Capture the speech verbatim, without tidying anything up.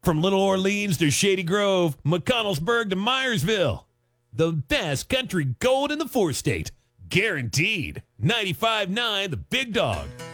From Little Orleans to Shady Grove, McConnellsburg to Myersville. The best country gold in the four-state. Guaranteed. ninety-five point nine The Big Dog.